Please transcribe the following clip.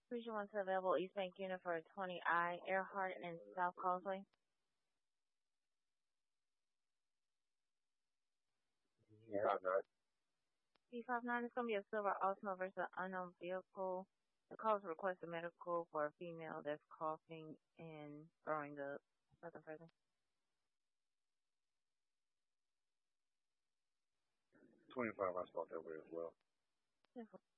321 to available East Bank unit for 20I, Earhart and South Causeway. Yeah, not. P59 is going to be a silver Altima versus an unknown vehicle. The call to request a medical for a female that's coughing and throwing up. Nothing further. 25, I spelled that way as well. Simple.